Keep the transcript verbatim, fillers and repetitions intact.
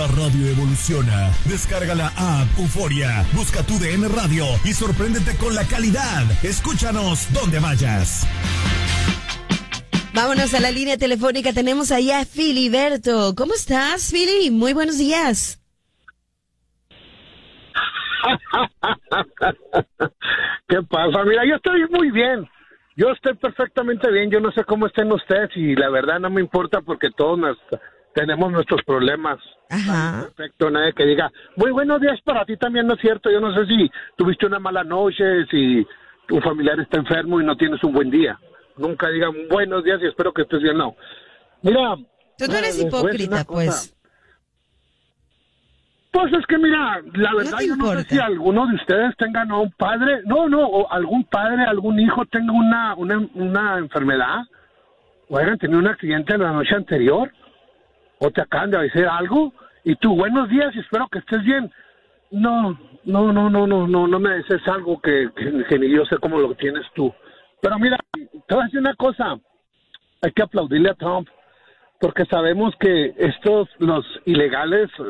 La radio evoluciona. Descarga la app Euforia, busca tu D N Radio y sorpréndete con la calidad. Escúchanos donde vayas. Vámonos a la línea telefónica. Tenemos allá a Filiberto. ¿Cómo estás, Fili? Muy buenos días. ¿Qué pasa? Mira, yo estoy muy bien. Yo estoy perfectamente bien. Yo no sé cómo estén ustedes y la verdad no me importa porque todos nos, tenemos nuestros problemas. Ajá. Perfecto, nadie que diga, muy buenos días para ti también, ¿no es cierto? Yo no sé si tuviste una mala noche, si tu familiar está enfermo y no tienes un buen día. Nunca digan buenos días y espero que estés bien, no. Mira. Tú no eres eh, hipócrita, pues. Pues es que mira, la verdad No yo no sé importa. si alguno de ustedes tengan a un padre, no, no, o algún padre, algún hijo tenga una, una, una enfermedad, o hayan tenido un accidente la noche anterior, o te acaban de decir algo, y tú, buenos días y espero que estés bien. No, no, no, no, no, no, no me dices algo que, que, que ni yo sé cómo lo tienes tú. Pero mira, te voy a decir una cosa, hay que aplaudirle a Trump, porque sabemos que estos, los ilegales,